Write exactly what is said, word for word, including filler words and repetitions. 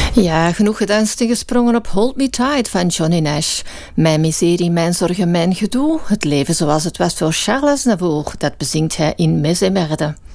Ja, genoeg gedanst en gesprongen op Hold Me Tight van Johnny Nash. Mijn miserie, mijn zorgen, mijn gedoe. Het leven zoals het was voor Charles Aznavour. Dat bezingt hij in Mes et Merde.